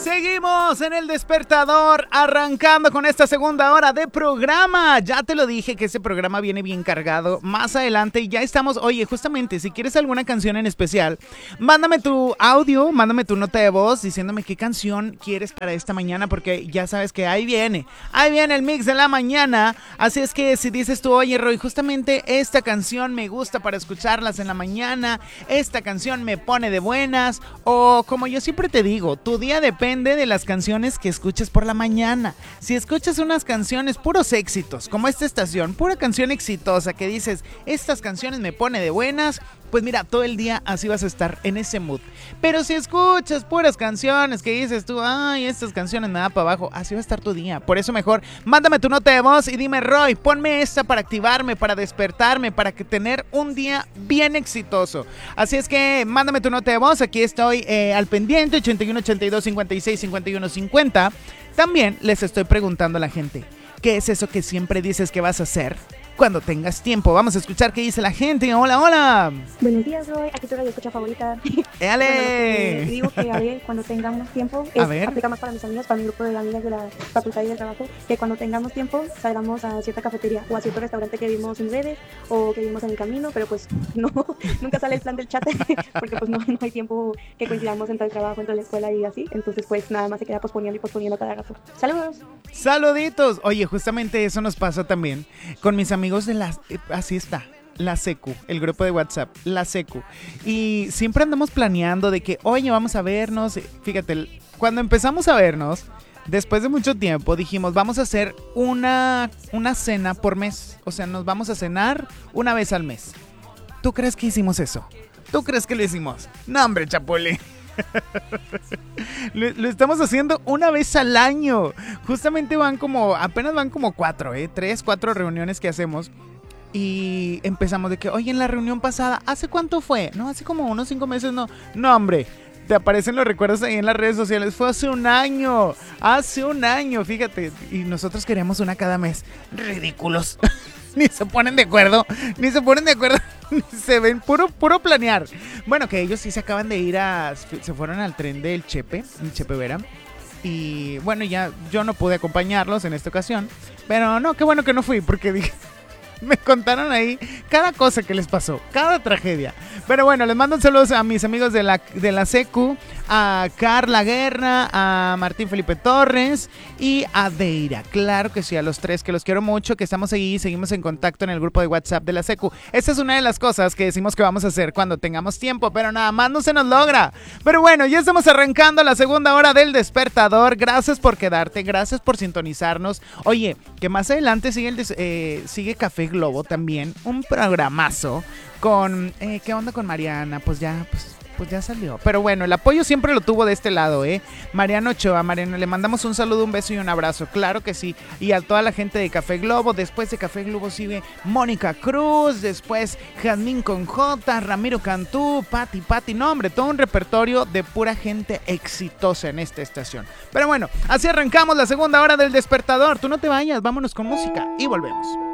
Seguimos en El Despertador, arrancando con esta segunda hora de programa. Ya te lo dije que ese programa viene bien cargado. Más adelante ya estamos. Oye, justamente, si quieres alguna canción en especial, mándame tu audio, mándame tu nota de voz diciéndome qué canción quieres para esta mañana, porque ya sabes que ahí viene el mix de la mañana. Así es que si dices tú, oye Roy, justamente esta canción me gusta para escucharlas en la mañana, esta canción me pone de buenas, o como yo siempre te digo, tu día depende de las canciones que escuches por la mañana. Si escuchas unas canciones puros éxitos, como esta estación, pura canción exitosa que dices, estas canciones me pone de buenas, pues mira, todo el día así vas a estar en ese mood. Pero si escuchas puras canciones que dices tú, ay, estas canciones me da para abajo, así va a estar tu día. Por eso mejor, mándame tu nota de voz y dime, Roy, ponme esta para activarme, para despertarme, para que tener un día bien exitoso. Así es que mándame tu nota de voz, aquí estoy al pendiente, 81 82 56 51 50. También les estoy preguntando a la gente, ¿qué es eso que siempre dices que vas a hacer cuando tengas tiempo? Vamos a escuchar qué dice la gente. Hola, hola. Buenos días, Roy. Aquí tu radio escucha favorita. ¡Éale! Bueno, digo que a ver, cuando tengamos tiempo, aplica más para mis amigas, para mi grupo de amigas de la facultad y del trabajo, que cuando tengamos tiempo salgamos a cierta cafetería o a cierto restaurante que vimos en redes o que vimos en el camino, pero pues no, nunca sale el plan del chat porque pues no hay tiempo que coincidamos entre el trabajo, entre la escuela y así, entonces pues nada más se queda posponiendo y posponiendo cada rato. ¡Saludos! ¡Saluditos! Oye, justamente eso nos pasa también con mis amigos de la... Así está, la secu, el grupo de WhatsApp, la secu. Y siempre andamos planeando de que, oye, vamos a vernos. Fíjate, cuando empezamos a vernos, después de mucho tiempo, dijimos, vamos a hacer una cena por mes. O sea, nos vamos a cenar una vez al mes. ¿Tú crees que hicimos eso? ¿Tú crees que lo hicimos? No, hombre, Chapulín. Lo estamos haciendo una vez al año. Justamente apenas van como 3, 4 reuniones que hacemos. Y empezamos de que, oye, en la reunión pasada, ¿hace cuánto fue? No, hace como unos 5 meses, no, hombre. Te aparecen los recuerdos ahí en las redes sociales. Fue hace un año, fíjate. Y nosotros queríamos una cada mes. Ridículos. Ni se ponen de acuerdo. Se ven puro planear. Bueno, que ellos sí se acaban de ir se fueron al tren del Chepe, en Chepe Vera. Y bueno, ya yo no pude acompañarlos en esta ocasión. Pero no, qué bueno que no fui, porque dije... Me contaron ahí cada cosa que les pasó, cada tragedia. Pero bueno, les mando un saludo a mis amigos de la secu, a Carla Guerra, a Martín Felipe Torres y a Deira. Claro que sí, a los 3, que los quiero mucho, que estamos ahí y seguimos en contacto en el grupo de WhatsApp de la secu. Esta es una de las cosas que decimos que vamos a hacer cuando tengamos tiempo, pero nada más no se nos logra. Pero bueno, ya estamos arrancando la segunda hora del Despertador. Gracias por quedarte, gracias por sintonizarnos. Oye, que más adelante sigue Café Globo también, un programazo con ¿qué onda con Mariana? Pues ya salió. Pero bueno, el apoyo siempre lo tuvo de este lado, Mariana Ochoa. Mariana, le mandamos un saludo, un beso y un abrazo, claro que sí. Y a toda la gente de Café Globo. Después de Café Globo sigue Mónica Cruz, después Jazmín con J, Ramiro Cantú, Pati, no hombre, todo un repertorio de pura gente exitosa en esta estación. Pero bueno, así arrancamos la segunda hora del Despertador. Tú no te vayas, vámonos con música y volvemos.